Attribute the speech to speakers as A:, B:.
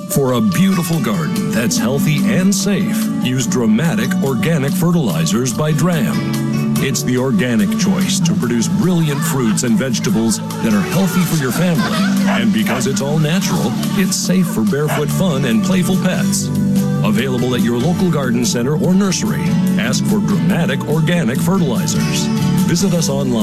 A: For a beautiful garden that's healthy and safe, use Dramatic Organic Fertilizers by Dram. It's the organic choice to produce brilliant fruits and vegetables that are healthy for your family. And because it's all natural, it's safe for barefoot fun and playful pets. Available at your local garden center or nursery. Ask for Dramatic Organic Fertilizers. Visit us online